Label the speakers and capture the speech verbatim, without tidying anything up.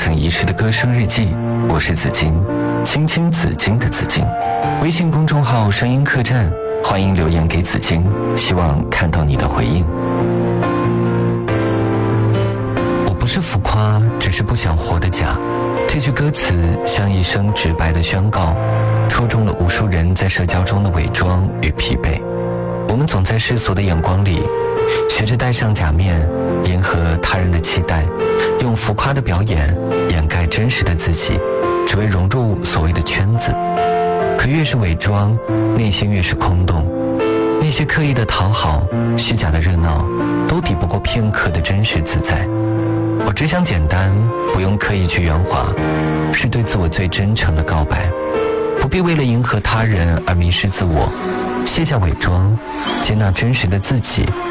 Speaker 1: 生一世的歌声日记，我是紫金，青青紫金的紫金。微信公众号声音客栈，欢迎留言给紫金，希望看到你的回应。我不是浮夸，只是不想活得假。这句歌词像一声直白的宣告，戳中了无数人在社交中的伪装与疲惫。我们总在世俗的眼光里学着戴上假面，迎合他人的期待，用浮夸的表演掩盖真实的自己，只为融入所谓的圈子。可越是伪装，内心越是空洞。那些刻意的讨好，虚假的热闹，都抵不过片刻的真实自在。我只想简单，不用刻意去圆滑，是对自我最真诚的告白。不必为了迎合他人而迷失自我，卸下伪装，接纳真实的自己，